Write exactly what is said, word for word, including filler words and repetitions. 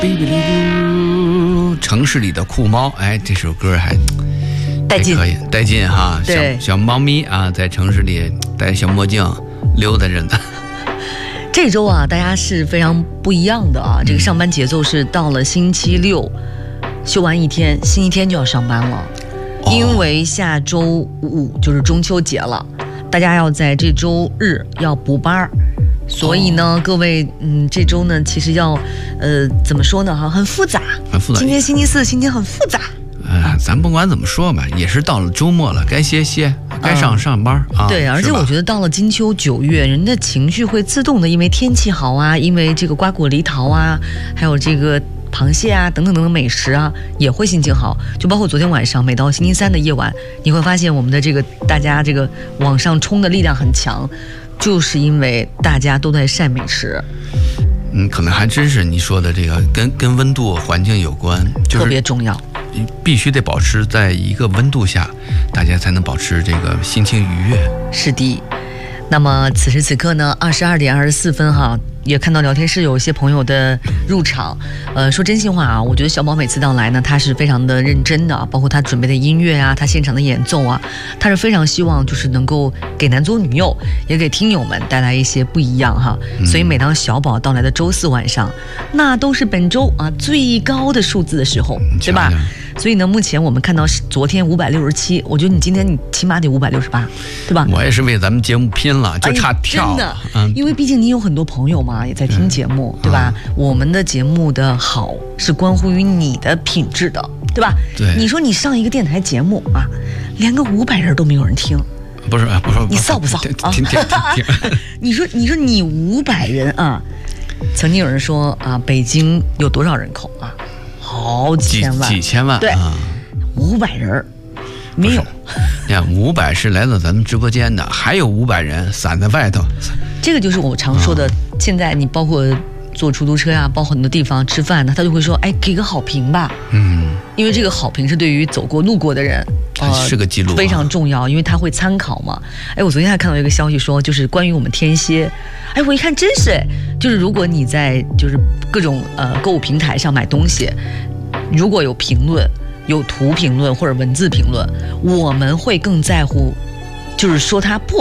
城市里的酷猫，哎，这首歌还带劲， 可以带劲哈。 对， 小小猫咪啊，在城市里戴小墨镜溜达着呢。 这周啊，大家是非常不一样的啊。这个上班节奏是到了星期六，休完一天，星期天就要上班了，哦、因为下周五就是中秋节了，大家要在这周日要补班，所以呢，哦、各位，嗯，这周呢，其实要，呃，怎么说呢？哈，很复杂， 很复杂。 今天星期四，心情很复杂。 呃，咱不管怎么说吧，也是到了周末了，该歇歇，该上上班、嗯、啊。 对，而且我觉得到了金秋九月，人的情绪会自动的，因为天气好啊，因为这个瓜果梨桃啊，还有这个螃蟹啊等等等等美食啊，也会心情好。就包括昨天晚上，每到星期三的夜晚，你会发现我们的这个大家这个往上冲的力量很强，就是因为大家都在晒美食。 嗯，可能还真是你说的这个跟跟温度环境有关，就是、 特别重要。 必须得保持在一个温度下，大家才能保持这个心情愉悦。 是的。那么此时此刻呢，二十二点二十四分哈，也看到聊天室有一些朋友的入场。呃，说真心话啊，我觉得小宝每次到来呢，他是非常的认真的，包括他准备的音乐啊，他现场的演奏啊，他是非常希望就是能够给男左女右，也给听友们带来一些不一样哈。嗯、所以每当小宝到来的周四晚上，那都是本周啊最高的数字的时候，对吧？所以呢，目前我们看到是昨天五百六十七，我觉得你今天你起码得五百六十八，对吧？ 我也是为咱们节目拼了，就差跳、 哎。真的，嗯，因为毕竟你有很多朋友嘛，也在听节目，嗯、对吧、嗯？我们的节目的好是关乎于你的品质的，对吧？ 对。 你说你上一个电台节目啊，连个五百人都没有人听， 不是不是， 你臊不臊啊？ 听听听听。 你说你说你五百人啊，曾经有人说啊，北京有多少人口啊？好几千万， 几千万， 对，五百人没有。 你看，五百是来到咱们直播间的，还有五百人散在外头。 这个就是我常说的，嗯、现在你包括坐出租车呀、啊，包括很多地方吃饭呢，他就会说，哎，给个好评吧。嗯，因为这个好评是对于走过路过的人， 呃，是个记录、啊， 非常重要，因为他会参考嘛。哎，我昨天还看到一个消息说，就是关于我们天蝎。哎，我一看真是，就是如果你在就是各种呃购物平台上买东西，如果有评论、有图评论或者文字评论，我们会更在乎，就是说它不